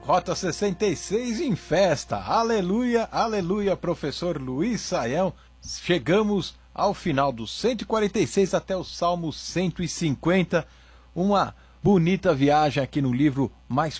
Rota 66 em festa. Aleluia, aleluia, professor Luiz Saião. Chegamos ao final do 146 até o Salmo 150. Uma bonita viagem aqui no livro mais